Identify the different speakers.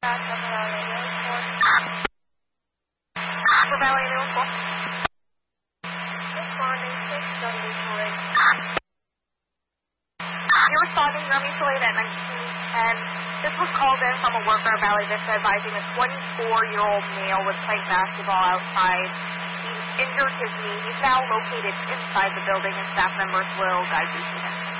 Speaker 1: For Valley Middle School. You're responding, you're on mutual aid at 1910. This was called in from a worker at Valley Vista advising a 24-year-old male was playing basketball outside. He injured his knee. He's now located inside the building, and staff members will guide you to him.